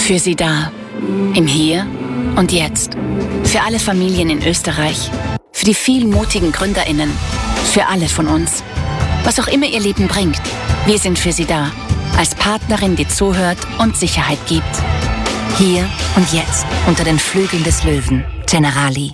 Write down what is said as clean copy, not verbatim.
Für Sie da. Im Hier und Jetzt. Für alle Familien in Österreich. Für die vielen mutigen GründerInnen. Für alle von uns. Was auch immer Ihr Leben bringt, wir sind für Sie da. Als Partnerin, die zuhört und Sicherheit gibt. Hier und jetzt, unter den Flügeln des Löwen. Generali.